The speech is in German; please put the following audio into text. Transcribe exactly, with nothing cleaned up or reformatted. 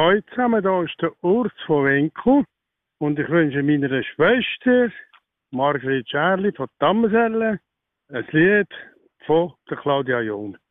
Hallo zusammen, da ist der Urs von Winkel und ich wünsche meiner Schwester Margret Scherli von Dammerselle ein Lied von der Claudia Jung.